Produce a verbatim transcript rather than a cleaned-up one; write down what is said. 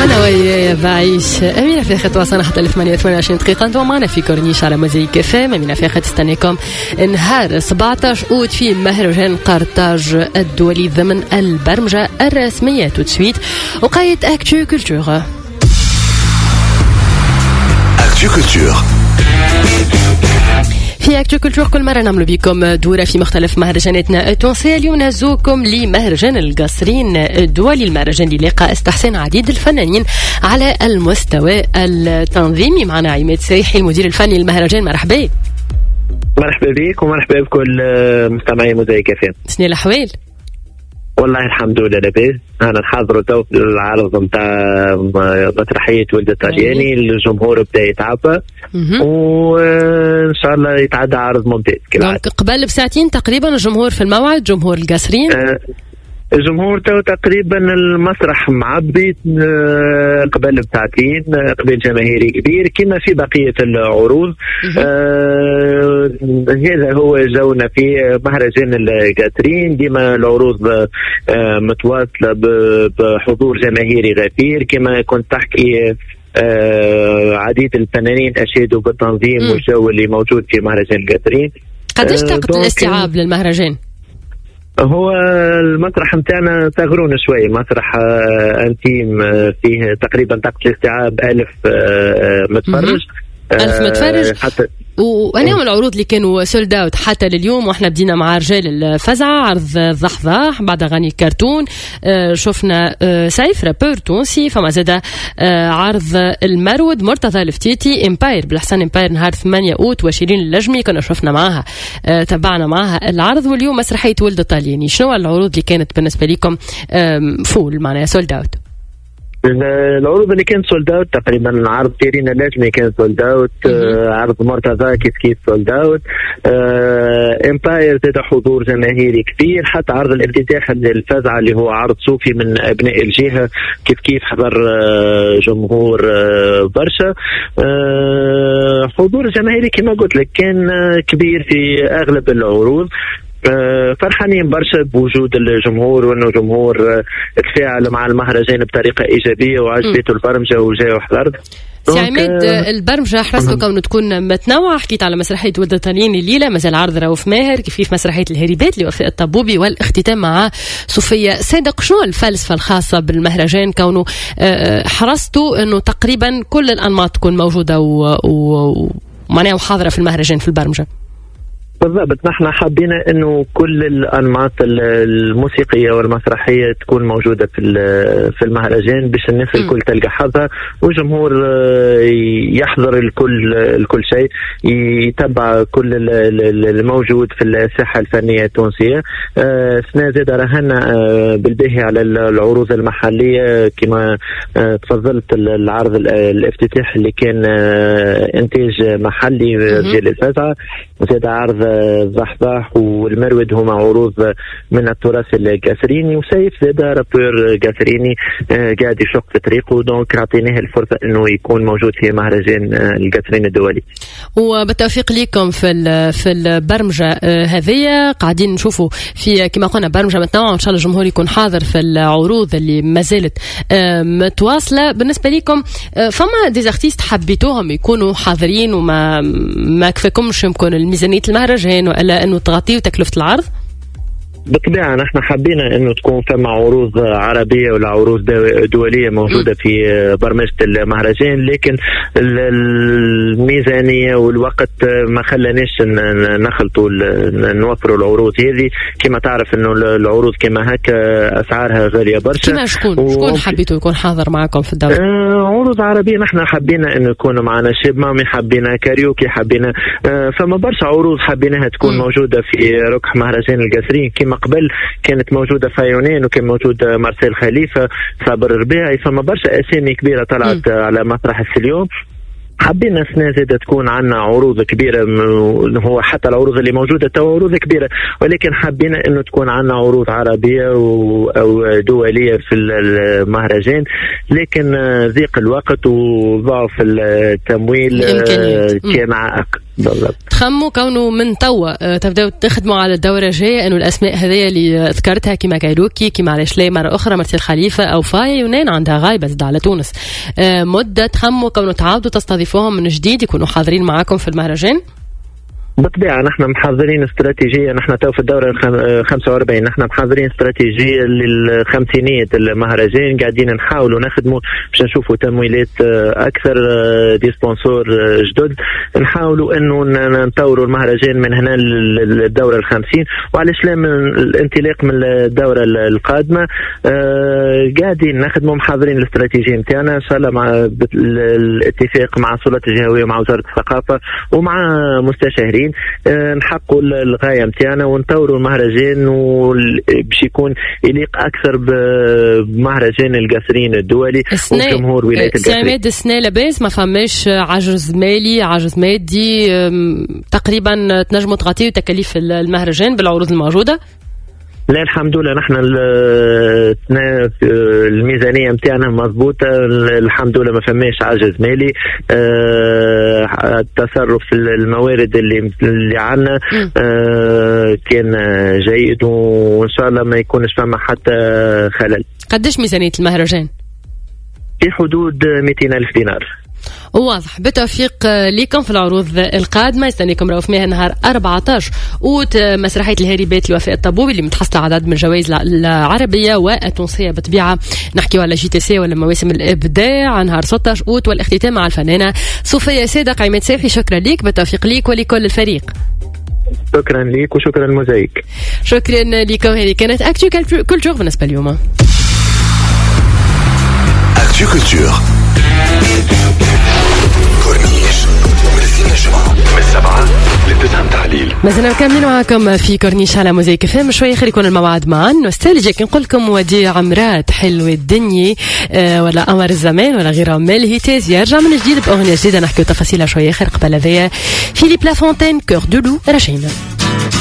وانا ويا بعيش أمينة في خط وصلنا حتى ثمانية وعشرين دقيقة. انتم معنا في كورنيش على موزايك اف ام. أمينة في خط تستنيكم نهار سبعطاش أوت في مهرجان قرطاج الدولي ضمن البرمجة الرسمية. تسويت وقايت اكتو كولتور. اكتو كولتور في اكتو كولتور كل مرة نعمل بكم دورة في مختلف مهرجاناتنا التونسية. اليوم نزوكم لمهرجان القصرين الدولي، المهرجان اللي لاقى استحسان عديد الفنانين على المستوى التنظيمي. معنا عماد سريحي المدير الفني للمهرجان. مرحبا. مرحبا بك ومرحبا بكل مستمعي موزايك اف ام. شنو الأحوال؟ والله الحمد لله لاباس. انا نحضروا تو العرض نتاع مسرحيه ولد الطلياني، الجمهور بدا يتعبى وان شاء الله يتعدى عرض ممتاز كالعاده. قبل بساعتين تقريبا الجمهور في الموعد، جمهور القصرين. أه الجمهور تو تقريبا المسرح معبي قبل بساعتين، قبل جماهيري كبير كما في بقيه العروض. آه هذا هو جونا في مهرجان القصرين. ديما العروض آه متواصله بحضور جماهيري غفير. كما كنت تحكي آه عديد الفنانين اشادوا بالتنظيم والجو اللي موجود في مهرجان القصرين. قديش طاقه الاستيعاب للمهرجان؟ هو المسرح متاعنا تغرون شوي، مسرح انتيم فيه تقريبا طاقة الاستيعاب ألف متفرج. ألف متفرج حتى وأنا العروض اللي كانوا سولد اوت حتى لليوم. واحنا بدينا مع رجال الفزعة، عرض ضحضاح بعد أغاني كرتون. شفنا سيف رابور تونسي، فما زاد عرض المرود مرتضى الفتيتي. امباير بالحسن امباير نهار ثمانية أوت وشيرين اللجمي كنا شفنا معها تبعنا معها العرض. واليوم مسرحية ولد الطلياني. شنو العروض اللي كانت بالنسبة لكم فول معناها سولد اوت؟ العروض اللي كانت سولد اوت تقريبا عرض شيرين اللجمي كان سولد اوت، آه عرض مرتضى كيف كيف سولد اوت. آه امباير زاد حضور جماهيري كبير. حتى عرض الافتتاح الفزعة اللي هو عرض صوفي من ابناء الجهه كيف كيف حضر آه جمهور آه برشا. آه حضور جماهيري كما قلت لك كان آه كبير في اغلب العروض. فرحانين برشا بوجود الجمهور، وانه الجمهور تفاعل مع المهرجان بطريقه ايجابيه وعجبته البرمجه وجاي وحضر. سي عماد، البرمجه حرصتوا كون تكون متنوعه. حكيت على مسرحيه ولد الطلياني الليله، مازال عرض رؤوف ماهر، كيف كيف مسرحيه الهريبات لوفاء الطبوبي، والاختتام مع صوفيا صادق. شنو الفلسفه الخاصه بالمهرجان كونه حرصتوا انه تقريبا كل الانماط تكون موجوده ومعناها وحاضره في المهرجان في البرمجه؟ بالضبط، نحن حابين انه كل الانماط الموسيقيه والمسرحيه تكون موجوده في في المهرجان باش الناس الكل تلقى حظها، والجمهور يحضر الكل الكل شيء، يتبع كل الموجود في الساحه الفنيه التونسيه. سنة زاد راهنا بالباهي على العروض المحليه كما تفضلت. العرض الافتتاح اللي كان انتاج محلي ديال الفزعه، وزاد عرض الضحضاح والمرود هما عروض من التراث القصريني، وسيف زاد رابور قصريني قاعد يشق في طريقه. دونك عطيناه الفرصه انه يكون موجود في مهرجان القصرين الدولي. وبالتوفيق لكم في في البرمجه هذه. قاعدين نشوفوا في كما قلنا برمجه متنوعه، وان شاء الله الجمهور يكون حاضر في العروض اللي ما زالت متواصله. بالنسبه لكم فما ديزارتيست حبيتوهم يكونوا حاضرين وما ما كفاكمش يمكن الميزانيه المهرجان ولا انه تغطيوا تكلفه العرض؟ بالطبيعة نحن حبينا انه تكون فما عروض عربية ولا عروض دولية موجودة في برمجة المهرجان، لكن الميزانية والوقت ما خلانيش نخلطوا نوفروا العروض هذه. كما تعرف انه العروض كما هكا اسعارها غالية برشا. كما شكون و... شكون حبيتوا يكون حاضر معكم في الدورة؟ آه عروض عربية نحن حبينا انه يكونوا معنا شيب مامي، حبينا كاريوكي، حبينا آه فما برشا عروض حبيناها تكون م. موجودة في ركح مهرجان القصرين. كما قبل كانت موجودة فايونين، وكان موجود مارسيل خليفة، صابر ربيعي، فما برشا أسامي كبيرة طلعت م. على مسرح اليوم. حابين السنة زادة تكون عنا عروض كبيرة. هو حتى العروض اللي موجودة تو عروض كبيرة، ولكن حابين انه تكون عنا عروض عربية او دولية في المهرجان، لكن ضيق الوقت وضعف التمويل كان عائق. بالضبط. تخموا كونه من توا تبداو تخدموا على الدوره الجايه انه الاسماء هذيا اللي ذكرتها كيما كايروكي كيما علاش لا مره اخرى مرتي الخليفه او فاي يونان عندها غايبه زاد على تونس مده، تخموا كونه تعاودوا تستضيفوهم من جديد يكونوا حاضرين معاكم في المهرجان؟ بالطبيعة نحن محضرين استراتيجية. نحن تو في الدورة الخمسة وأربعين نحن محضرين استراتيجية للخمسينية المهرجان، قاعدين نحاولوا نخدموا باش نشوفوا تمويلات أكثر، دي سبونسور جدد، نحاولوا أنه نطوروا المهرجان من هنا للدورة الخمسين، وعليش لا من الانطلاق من الدورة القادمة قاعدين نخدموا محضرين الاستراتيجية متاعنا إن شاء الله مع الاتفاق مع السلطات الجهوية ومع وزارة الثقافة ومع مستشارين نحققوا الغاية متاعنا ونطوروا المهرجان باش يكون يليق أكثر بمهرجان القصرين الدولي وجمهور ولاية القصرين. سعيد السنة لاباس ما فماش عجز مالي عجز مادي تقريبا تنجموا تغطيوا تكاليف المهرجان بالعروض الموجودة؟ لا الحمد لله نحن الميزانية متاعنا مضبوطة الحمد لله، ما فماش عجز مالي. أه التصرف الموارد اللي اللي عنا أه كان جيد وإن شاء الله ما يكونش فما حتى خلل. قديش ميزانية المهرجان؟ في حدود مئتين ألف دينار. واضح. بالتوفيق لكم في العروض القادمة. يستنيكم راهو فيها نهار أربعة عشر أوت مسرحية الهاربات لوفاء الطبوبي اللي متحصلة عدد من الجوائز العربية والتونسية بالطبيعة. نحكيو على جي تي سي ولا مواسم الإبداع نهار ستة عشر أوت، والاختتام مع الفنانة صوفيا صادق. عماد سامحي شكرا ليك، بالتوفيق ليك ولكل الفريق. شكرا ليك وشكرا الموزايك. شكرا لكم. هذه كانت أكتو كل جوغ بالنسبة اليوم. أكتو كولتور كورنيش من الجمعة من السبعة للتسعة تحليل. مازلنا مكملين معكم في كورنيش على موزايك فهم. شوية خير يكون الموعد معا نوستالجيا كي نقول لكم وديع عمرات حلوة الدنيا آه ولا قمر الزمان ولا غيرها من الهيتاز يرجع من جديد بأغنية جديدة نحكي تفاصيلها شوية خير. قبل هذايا فيليب لافونتين كور دو لو رجعنا.